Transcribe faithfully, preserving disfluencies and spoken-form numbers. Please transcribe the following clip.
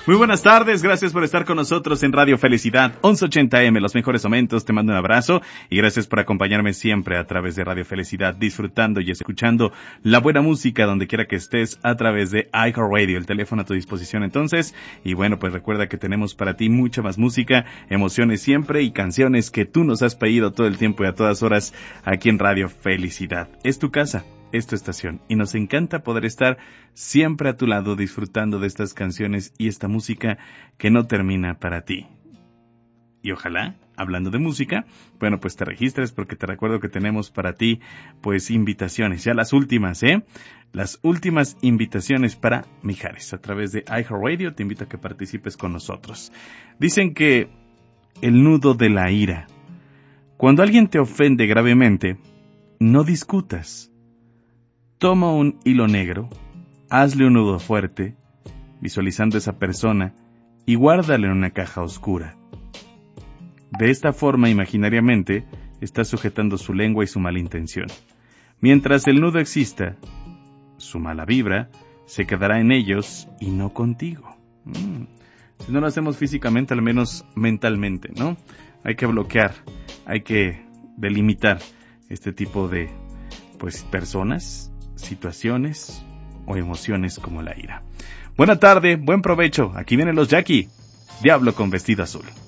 Muy buenas tardes, gracias por estar con nosotros en Radio Felicidad once ochenta eme, los mejores momentos, te mando un abrazo y gracias por acompañarme siempre a través de Radio Felicidad, disfrutando y escuchando la buena música donde quiera que estés a través de iHeartRadio, el teléfono a tu disposición entonces, y bueno, pues recuerda que tenemos para ti mucha más música, emociones siempre y canciones que tú nos has pedido todo el tiempo y a todas horas aquí en Radio Felicidad. Es tu casa, es tu estación y nos encanta poder estar siempre a tu lado disfrutando de estas canciones y esta música que no termina para ti. Y ojalá, hablando de música, bueno, pues te registres porque te recuerdo que tenemos para ti, pues, invitaciones, ya las últimas, ¿eh? Las últimas invitaciones para Mijares a través de iHeartRadio, te invito a que participes con nosotros. Dicen que el nudo de la ira. Cuando alguien te ofende gravemente, no discutas. Toma un hilo negro, hazle un nudo fuerte, visualizando a esa persona, y guárdalo en una caja oscura. De esta forma, imaginariamente, estás sujetando su lengua y su mala intención. Mientras el nudo exista, su mala vibra se quedará en ellos y no contigo. Mm. Si no lo hacemos físicamente, al menos mentalmente, ¿no? Hay que bloquear, hay que delimitar este tipo de, pues, personas, situaciones o emociones como la ira. Buena tarde, buen provecho. Aquí vienen los Jackie. Diablo con vestido azul.